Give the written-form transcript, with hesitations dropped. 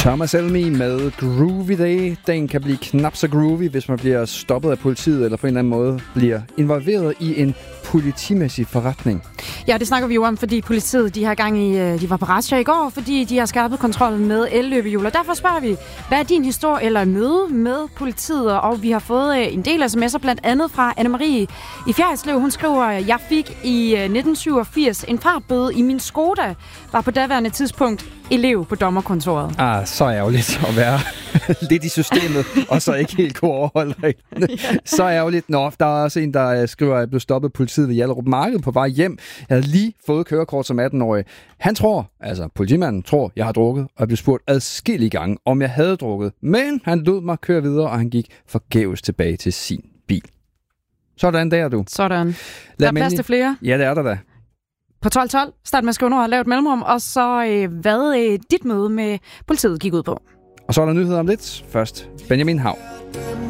Thomas Helmig med Groovy Day. Den kan blive knap så groovy, hvis man bliver stoppet af politiet, eller på en eller anden måde bliver involveret i en politimæssig forretning. Ja, det snakker vi jo om, fordi politiet de var på razzia i går, fordi de har skærpet kontrollen med elløbehjul. Og derfor spørger vi, hvad er din historie eller møde med politiet? Og vi har fået en del sms'er, blandt andet fra Anne-Marie i Fjerritslev. Hun skriver, jeg fik i 1987 en fartbøde i min Skoda, var på daværende tidspunkt elev på dommerkontoret. Så ærgerligt at være lidt i systemet, og så ikke helt kunne overholde reglerne. Så ærgerligt. Nå, der er også en, der skriver, at jeg blev stoppet af politiet ved Hjallerup Marked på vej hjem. Jeg havde lige fået kørekort som 18-årig. Han tror, altså politimanden tror, jeg har drukket, og jeg blev spurgt adskillige gange, om jeg havde drukket. Men han lod mig køre videre, og han gik forgæves tilbage til sin bil. Sådan der, du. Sådan. Der er plads til flere. Ja, det er der da. På 1212, start med at skrive og lave et mellemrum, og så hvad dit møde med politiet gik ud på. Og så er der nyheder om lidt. Først Benjamin Hav.